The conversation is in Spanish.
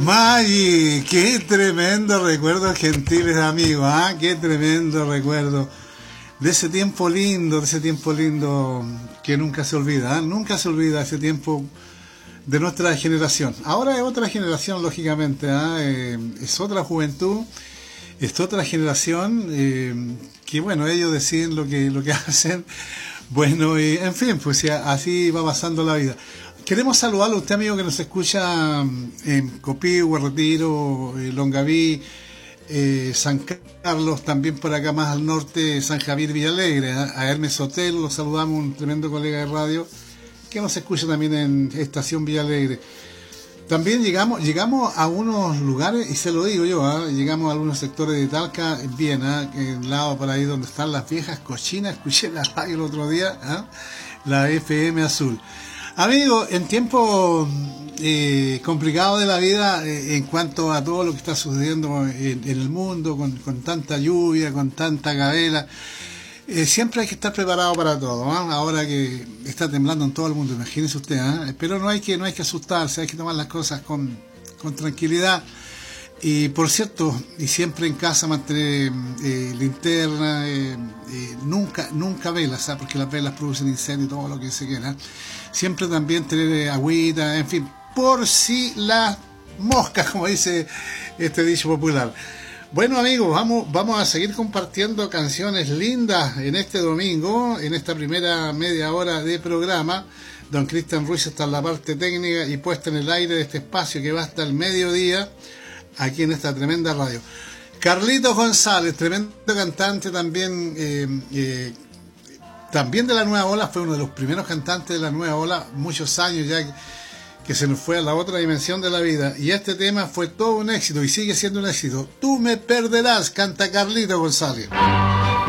Maggie, qué tremendo recuerdo, gentiles amigos, ¿ah? Qué tremendo recuerdo de ese tiempo lindo que nunca se olvida, ¿ah? Nunca se olvida ese tiempo de nuestra generación. Ahora es otra generación, lógicamente, ¿ah? Es otra juventud, es otra generación, que bueno, ellos deciden lo que hacen. Bueno, en fin, pues ya, así va pasando la vida. Queremos saludarlo a usted, amigo, que nos escucha en Copihue, Retiro, Longaví, San Carlos, también por acá más al norte, San Javier, Villalegre. A Hermes Hotel, lo saludamos, un tremendo colega de radio, que nos escucha también en Estación Villalegre. También llegamos a unos lugares, y se lo digo yo, llegamos a algunos sectores de Talca, bien, en el lado por ahí donde están las viejas cochinas. Escuché la radio el otro día, la FM Azul. Amigo, en tiempos complicados de la vida, en cuanto a todo lo que está sucediendo en el mundo, con tanta lluvia, con tanta gabela, siempre hay que estar preparado para todo, ahora que está temblando en todo el mundo, imagínese usted, pero no hay que asustarse, hay que tomar las cosas con tranquilidad. Y por cierto, y siempre en casa mantener linterna, nunca velas, porque las velas producen incendio y todo lo que se quiera. Siempre también tener agüita, en fin, por si las moscas, como dice este dicho popular. Bueno, amigos, vamos a seguir compartiendo canciones lindas en este domingo, en esta primera media hora de programa. Don Cristian Ruiz está en la parte técnica y puesta en el aire de este espacio que va hasta el mediodía, aquí en esta tremenda radio. Carlitos González, tremendo cantante también, también de la Nueva Ola, fue uno de los primeros cantantes de la Nueva Ola, muchos años ya que se nos fue a la otra dimensión de la vida. Y este tema fue todo un éxito y sigue siendo un éxito. Tú me perderás, canta Carlitos González.